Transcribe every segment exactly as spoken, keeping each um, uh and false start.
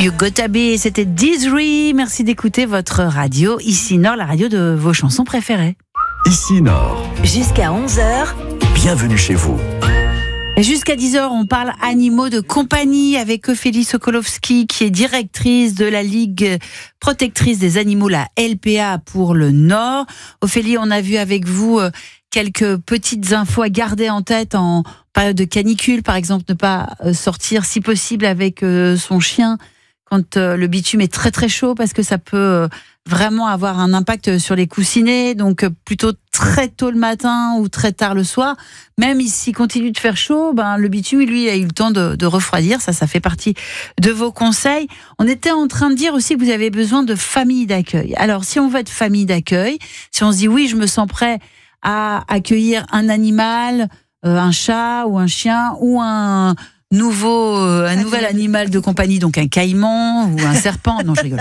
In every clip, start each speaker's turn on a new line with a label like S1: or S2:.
S1: You Gotta Be, c'était Desiree. Merci d'écouter votre radio. Ici Nord, la radio de vos chansons préférées.
S2: Ici Nord.
S3: Jusqu'à onze heures.
S2: Bienvenue chez vous.
S1: Et jusqu'à dix heures, on parle animaux de compagnie avec Ophélie Sokolowski, qui est directrice de la Ligue protectrice des animaux, la L P A pour le Nord. Ophélie, on a vu avec vous quelques petites infos à garder en tête en période de canicule. Par exemple, ne pas sortir si possible avec son chien quand le bitume est très très chaud, parce que ça peut vraiment avoir un impact sur les coussinets. Donc plutôt très tôt le matin ou très tard le soir. Même s'il continue de faire chaud, ben le bitume, lui, a eu le temps de, de refroidir. Ça, ça fait partie de vos conseils. On était en train de dire aussi que vous avez besoin de famille d'accueil. Alors, si on veut être famille d'accueil, si on se dit oui, je me sens prêt à accueillir un animal, euh, un chat ou un chien ou un nouveau, euh, un nouvel animal de compagnie, donc un caïman ou un serpent. Non, je rigole.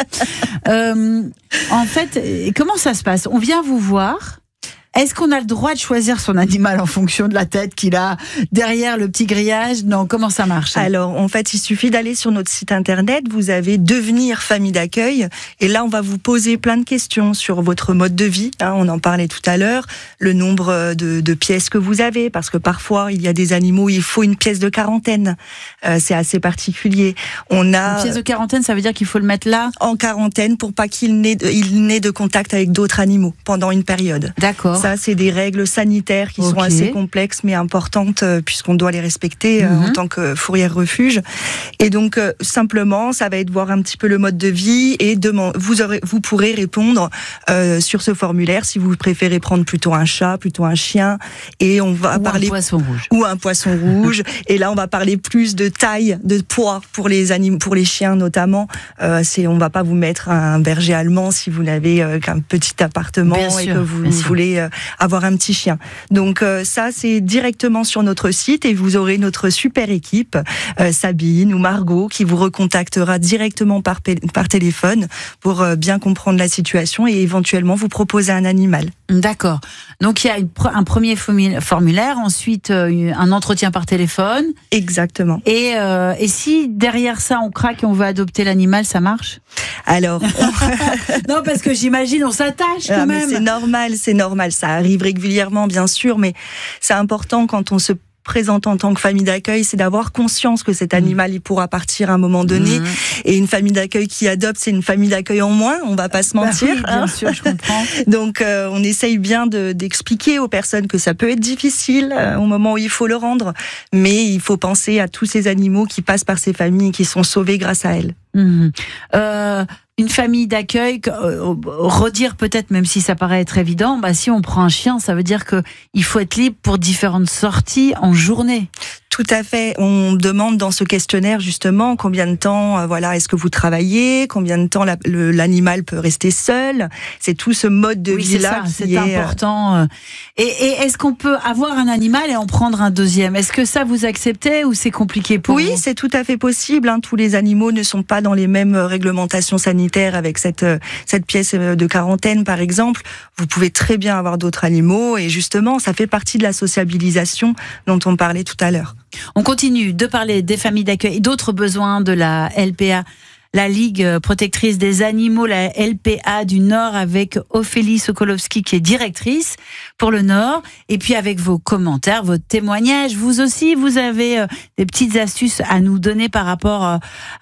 S1: Euh, en fait, comment ça se passe ? On vient vous voir. Est-ce qu'on a le droit de choisir son animal en fonction de la tête qu'il a derrière le petit grillage ? Non, comment ça marche ?
S4: Alors, en fait, il suffit d'aller sur notre site internet. Vous avez devenir famille d'accueil. Et là, on va vous poser plein de questions sur votre mode de vie. Hein, on en parlait tout à l'heure. Le nombre de, de pièces que vous avez. Parce que parfois, il y a des animaux où il faut une pièce de quarantaine. Euh, c'est assez particulier. On a...
S1: Une pièce de quarantaine, ça veut dire qu'il faut le mettre là ?
S4: En quarantaine pour pas qu'il n'ait de, il n'ait de contact avec d'autres animaux pendant une période.
S1: D'accord.
S4: Ça, c'est des règles sanitaires qui okay. sont assez complexes mais importantes euh, puisqu'on doit les respecter euh, mm-hmm. en tant que fourrière refuge. Et donc, euh, simplement, ça va être voir un petit peu le mode de vie et demand- vous, aurez, vous pourrez répondre euh, sur ce formulaire si vous préférez prendre plutôt un chat, plutôt un chien. Et on va
S1: ou
S4: parler...
S1: un poisson rouge.
S4: Ou un poisson rouge. Et là, on va parler plus de taille, de poids pour les animaux, pour les chiens notamment. Euh, c'est, on va pas vous mettre un berger allemand si vous n'avez euh, qu'un petit appartement bien et sûr, que vous voulez euh, avoir un petit chien. Donc euh, ça, c'est directement sur notre site et vous aurez notre super équipe, euh, Sabine ou Margot, qui vous recontactera directement par, par téléphone pour euh, bien comprendre la situation et éventuellement vous proposer un animal.
S1: D'accord. Donc il y a une, un premier formulaire, ensuite euh, un entretien par téléphone.
S4: Exactement.
S1: Et, euh, et si derrière ça on craque et on veut adopter l'animal, ça marche ?
S4: Alors, on...
S1: non, parce que j'imagine on s'attache quand ah, même.
S4: Mais c'est normal, c'est normal. Ça arrive régulièrement, bien sûr, mais c'est important quand on se présente en tant que famille d'accueil, c'est d'avoir conscience que cet animal, il pourra partir à un moment donné. Mmh. Et une famille d'accueil qui adopte, c'est une famille d'accueil en moins, on va pas se mentir.
S1: Bah oui, bien hein. sûr, je comprends.
S4: Donc, euh, on essaye bien de, d'expliquer aux personnes que ça peut être difficile euh, au moment où il faut le rendre. Mais il faut penser à tous ces animaux qui passent par ces familles et qui sont sauvés grâce à elles.
S1: Mmh. Euh, une famille d'accueil, euh, redire peut-être, même si ça paraît être évident, bah si on prend un chien, ça veut dire que il faut être libre pour différentes sorties en journée.
S4: Tout à fait. On demande dans ce questionnaire justement combien de temps, euh, voilà, est-ce que vous travaillez, combien de temps la, le, l'animal peut rester seul. C'est tout ce mode de
S1: oui,
S4: vie-là
S1: c'est,
S4: qui
S1: ça, c'est
S4: est
S1: important. Et, et est-ce qu'on peut avoir un animal et en prendre un deuxième ? Est-ce que ça vous acceptez ou c'est compliqué pour
S4: oui,
S1: vous ?
S4: Oui, c'est tout à fait possible. Hein. Tous les animaux ne sont pas dans les mêmes réglementations sanitaires avec cette cette pièce de quarantaine, par exemple. Vous pouvez très bien avoir d'autres animaux et justement, ça fait partie de la sociabilisation dont on parlait tout à l'heure.
S1: On continue de parler des familles d'accueil et d'autres besoins de la L P A, la Ligue protectrice des animaux, la L P A du Nord, avec Ophélie Sokolowski qui est directrice pour le Nord, et puis avec vos commentaires, vos témoignages. Vous aussi, vous avez des petites astuces à nous donner par rapport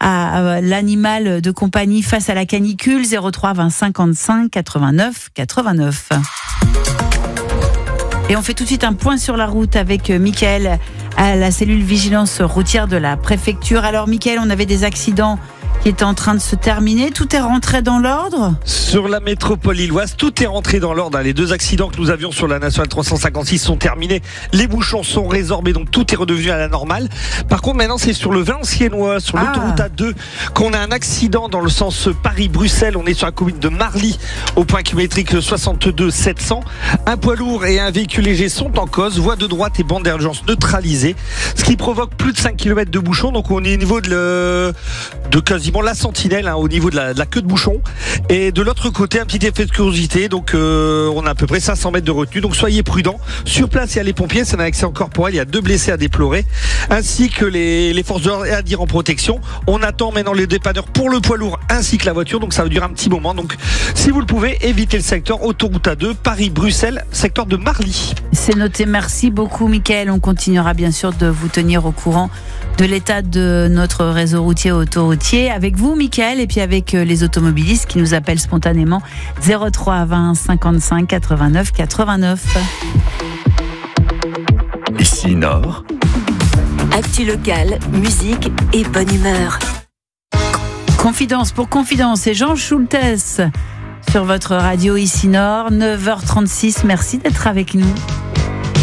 S1: à l'animal de compagnie face à la canicule. zéro trois vingt cinquante-cinq quatre-vingt-neuf quatre-vingt-neuf. Et on fait tout de suite un point sur la route avec Mickaël à la cellule vigilance routière de la préfecture. Alors Mickaël, on avait des accidents qui est en train de se terminer. Tout est rentré dans l'ordre ?
S5: Sur la métropole lilloise, tout est rentré dans l'ordre. Les deux accidents que nous avions sur la nationale trois cent cinquante-six sont terminés. Les bouchons sont résorbés, donc tout est redevenu à la normale. Par contre, maintenant, c'est sur le Valenciennois, sur l'autoroute
S1: ah.
S5: A deux, qu'on a un accident dans le sens Paris-Bruxelles. On est sur la commune de Marly, au point kilométrique soixante-deux sept cents. Un poids lourd et un véhicule léger sont en cause. Voie de droite et bande d'urgence neutralisée. Ce qui provoque plus de cinq kilomètres de bouchons. Donc, on est au niveau de, le... de quasiment également la sentinelle hein, au niveau de la, de la queue de bouchon. Et de l'autre côté, un petit effet de curiosité. Donc euh, on a à peu près cinq cents mètres de retenue. Donc soyez prudents. Sur place, il y a les pompiers, c'est un accident corporel. Il y a deux blessés à déplorer, ainsi que les, les forces de l'ordre à dire en protection. On attend maintenant les dépanneurs pour le poids lourd ainsi que la voiture. Donc ça va durer un petit moment. Donc si vous le pouvez, évitez le secteur autoroute A deux, Paris-Bruxelles, secteur de Marly.
S1: C'est noté. Merci beaucoup, Mickaël. On continuera bien sûr de vous tenir au courant de l'état de notre réseau routier autoroutier avec vous, Mickaël, et puis avec les automobilistes qui nous appellent spontanément zéro trois vingt cinquante-cinq quatre-vingt-neuf quatre-vingt-neuf.
S2: Ici Nord.
S3: Actu locale, musique et bonne humeur.
S1: Confidence pour Confidence et Jean Schultes sur votre radio Ici Nord, neuf heures trente-six. Merci d'être avec nous.